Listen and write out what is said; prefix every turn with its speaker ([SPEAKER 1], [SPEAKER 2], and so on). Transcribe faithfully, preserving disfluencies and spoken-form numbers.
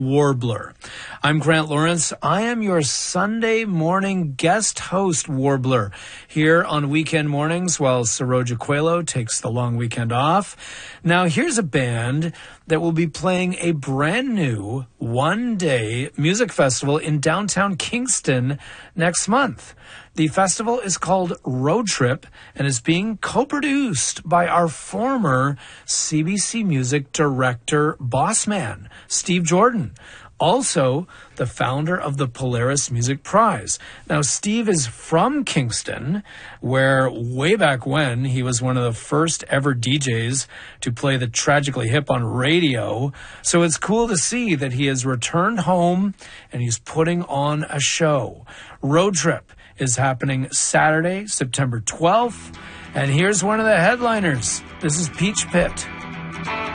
[SPEAKER 1] Warbler. I'm Grant Lawrence. I am your Sunday morning guest host, Warbler, here on weekend mornings while Saroja Coelho takes the long weekend off. Now, here's a band that will be playing a brand new one-day music festival in downtown Kingston next month. The festival is called Road Trip and is being co-produced by our former C B C Music director, boss man, Steve Jordan, also the founder of the Polaris Music Prize. Now, Steve is from Kingston, where way back when he was one of the first ever D Js to play the Tragically Hip on radio. So it's cool to see that he has returned home and he's putting on a show. Road Trip is happening Saturday, September twelfth. And here's one of the headliners. This is Peach Pit.